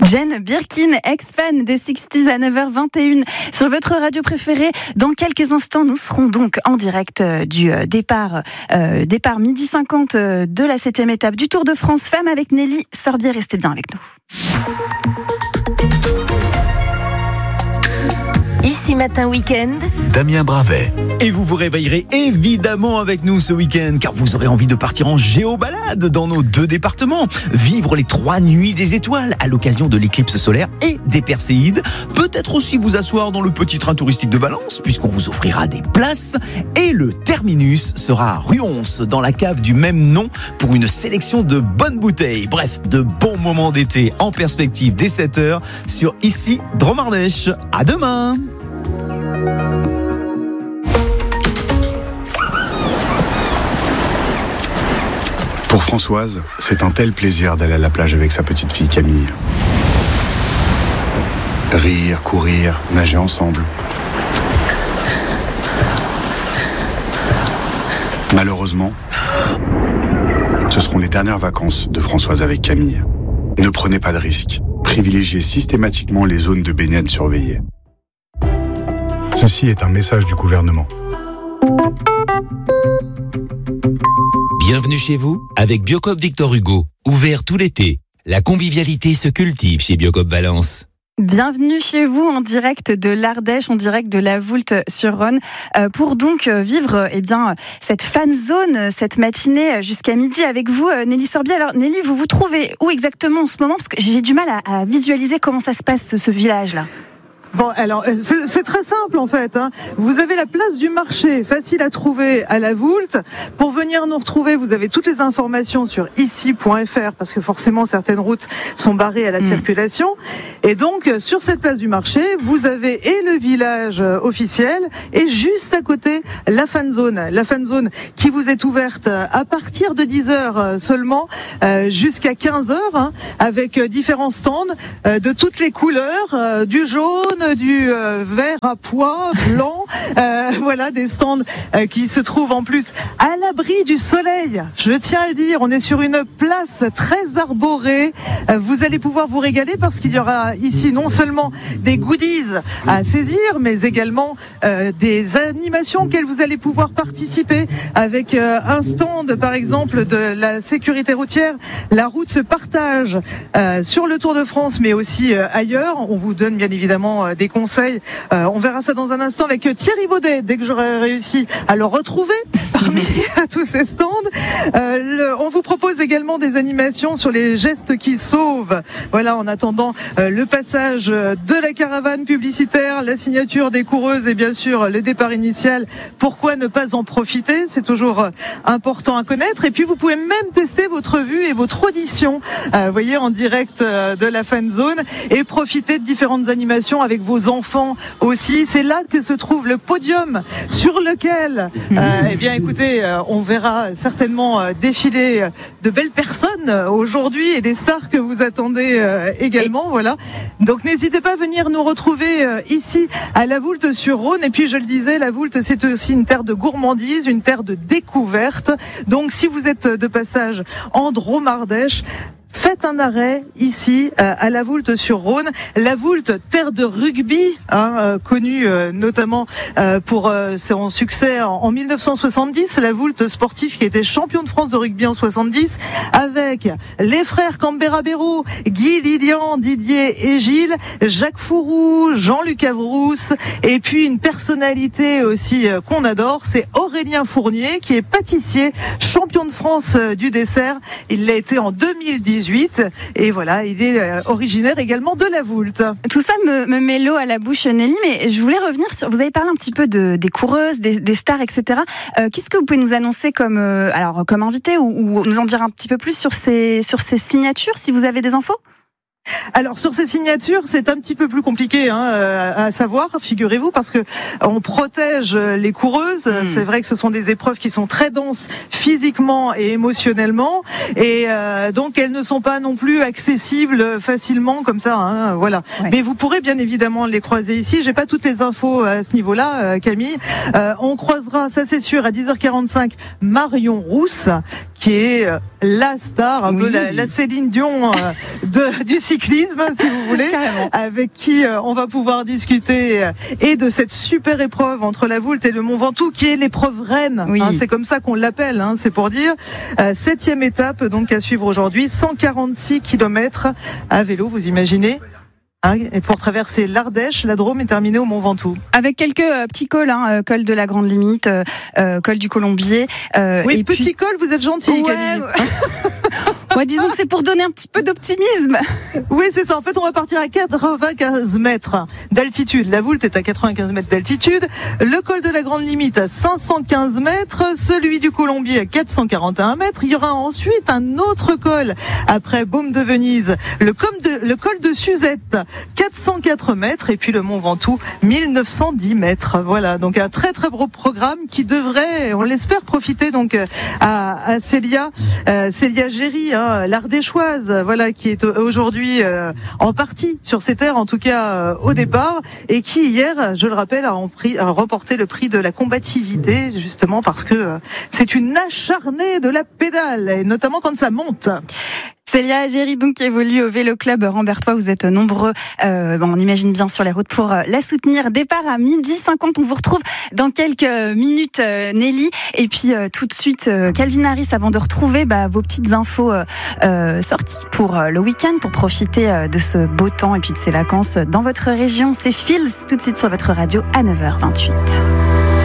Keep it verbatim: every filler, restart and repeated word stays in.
Jane Birkin, ex-fan des sixties à neuf heures vingt et une sur votre radio préférée. Dans quelques instants, nous serons donc en direct du départ, euh, départ midi cinquante de la septième étape du Tour de France Femmes avec Nelly Sorbier. Restez bien avec nous. Ici Matin Week-end, Damien Bravet. Et vous vous réveillerez évidemment avec nous ce week-end, car vous aurez envie de partir en géobalade dans nos deux départements, vivre les trois nuits des étoiles à l'occasion de l'éclipse solaire et des Perséides, peut-être aussi vous asseoir dans le petit train touristique de Valence, puisqu'on vous offrira des places, et le terminus sera à Ruons, dans la cave du même nom, pour une sélection de bonnes bouteilles. Bref, de bons moments d'été en perspective dès sept heures sur Ici Dromardèche. À demain. Pour Françoise, c'est un tel plaisir d'aller à la plage avec sa petite fille Camille. Rire, courir, nager ensemble. Malheureusement, ce seront les dernières vacances de Françoise avec Camille. Ne prenez pas de risques. Privilégiez systématiquement les zones de baignade surveillées. Ceci est un message du gouvernement. Bienvenue chez vous avec Biocoop Victor Hugo. Ouvert tout l'été. La convivialité se cultive chez Biocoop Valence. Bienvenue chez vous en direct de l'Ardèche, en direct de la Voulte-sur-Rhône, euh, pour donc vivre eh bien, cette fan zone, cette matinée jusqu'à midi avec vous, Nelly Sorbier. Alors Nelly, vous vous trouvez où exactement en ce moment ? Parce que j'ai du mal à, à visualiser comment ça se passe, ce, ce village-là. Bon, alors, c'est, c'est très simple en fait. Hein. Vous avez la place du marché, facile à trouver à la Voulte. Pour venir nous retrouver, vous avez toutes les informations sur ici point f r parce que forcément certaines routes sont barrées à la mmh. circulation. Et donc, sur cette place du marché, vous avez et le village officiel et juste à côté la fan zone. La fan zone qui vous est ouverte à partir de dix heures seulement euh, jusqu'à quinze heures hein, avec différents stands euh, de toutes les couleurs, euh, du jaune, du euh, vert à pois, blanc, euh, voilà des stands euh, qui se trouvent en plus à l'abri du soleil. Je tiens à le dire, on est sur une place très arborée. Euh, vous allez pouvoir vous régaler parce qu'il y aura ici non seulement des goodies à saisir, mais également euh, des animations auxquelles vous allez pouvoir participer avec euh, un stand par exemple de la sécurité routière. La route se partage euh, sur le Tour de France, mais aussi euh, ailleurs. On vous donne bien évidemment euh, des conseils. Euh, on verra ça dans un instant avec Thierry Baudet, dès que j'aurai réussi à le retrouver parmi tous ces stands. Euh, le, on vous propose également des animations sur les gestes qui sauvent. Voilà, en attendant euh, le passage de la caravane publicitaire, la signature des coureuses et bien sûr le départ initial. Pourquoi ne pas en profiter ? C'est toujours euh, important à connaître. Et puis vous pouvez même tester votre vue et votre audition, euh, vous voyez, en direct euh, de la fan zone et profiter de différentes animations avec vos enfants aussi. C'est là que se trouve le podium sur lequel, euh, eh bien, écoutez, euh, on verra certainement euh, défiler de belles personnes euh, aujourd'hui et des stars que vous attendez euh, également. Voilà. Donc n'hésitez pas à venir nous retrouver euh, ici à la Voulte-sur-Rhône. Et puis je le disais, la Voulte c'est aussi une terre de gourmandise, une terre de découverte. Donc si vous êtes de passage en Dromardèche, faites un arrêt ici euh, à la Voulte-sur-Rhône. La Voulte, terre de rugby, hein, euh, connue euh, notamment euh, pour euh, son succès en, en mille neuf cent soixante-dix. La Voulte sportif qui était champion de France de rugby en soixante-dix, avec les frères Cambera-Béraud, Guy Lilian, Didier et Gilles, Jacques Fourou, Jean-Luc Avrousse, et puis une personnalité aussi euh, qu'on adore, c'est Aurélien Fournier qui est pâtissier, champion de France euh, du dessert. Il l'a été en deux mille dix-huit. Et voilà, il est euh, originaire également de la Voulte. Tout ça me, me met l'eau à la bouche, Nelly, mais je voulais revenir sur... Vous avez parlé un petit peu de, des coureuses, des, des stars, et cetera. Euh, qu'est-ce que vous pouvez nous annoncer comme, euh, alors, comme invité ou, ou nous en dire un petit peu plus sur ces, sur ces signatures, si vous avez des infos ? Alors sur ces signatures, c'est un petit peu plus compliqué hein, à savoir, figurez-vous, parce que on protège les coureuses. Mmh. C'est vrai que ce sont des épreuves qui sont très denses physiquement et émotionnellement, et euh, donc elles ne sont pas non plus accessibles facilement comme ça. Hein, voilà. Ouais. Mais vous pourrez bien évidemment les croiser ici. J'ai pas toutes les infos à ce niveau-là, Camille. Euh, on croisera, ça c'est sûr, à dix heures quarante-cinq Marion Rousse, qui est la star, un oui. peu la, la Céline Dion de, du cyclisme, si vous voulez, Carrément. Avec qui on va pouvoir discuter et de cette super épreuve entre la Voulte et le Mont Ventoux, qui est l'épreuve reine. Oui. Hein, c'est comme ça qu'on l'appelle, hein, c'est pour dire. Euh, septième étape donc à suivre aujourd'hui, cent quarante-six kilomètres à vélo, vous imaginez. Et pour traverser l'Ardèche, la Drôme est terminée au Mont Ventoux. Avec quelques euh, petits cols, hein, col de la Grande Limite, euh, euh, col du Colombier. Euh, oui, et petit puis... col, vous êtes gentil, ouais, Camille. Ouais, disons que c'est pour donner un petit peu d'optimisme. Oui, c'est ça. En fait, on va partir à quatre-vingt-quinze mètres d'altitude. La Voulte est à quatre-vingt-quinze mètres d'altitude. Le col de la Grande Limite à cinq cent quinze mètres. Celui du Colombier à quatre cent quarante et un mètres. Il y aura ensuite un autre col après Baume de Venise. Le, de, le col de Suzette, quatre cent quatre mètres. Et puis le Mont Ventoux, mille neuf cent dix mètres. Voilà. Donc un très très beau programme qui devrait, on l'espère, profiter donc à, à Célia, euh, Célia Géry, hein, l'Ardéchoise, voilà, qui est aujourd'hui euh, en partie sur ses terres, en tout cas euh, au départ, et qui hier, je le rappelle, a, en prix, a remporté le prix de la combativité, justement parce que euh, c'est une acharnée de la pédale, et notamment quand ça monte. Célia Géry, donc, qui évolue au Vélo Club Rambertois. Vous êtes nombreux, euh, on imagine bien, sur les routes pour euh, la soutenir. Départ à midi cinquante. On vous retrouve dans quelques minutes, euh, Nelly. Et puis, euh, tout de suite, euh, Calvin Harris, avant de retrouver bah, vos petites infos euh, euh, sorties pour euh, le week-end, pour profiter euh, de ce beau temps et puis de ces vacances dans votre région. C'est Fields, tout de suite sur votre radio à neuf heures vingt-huit.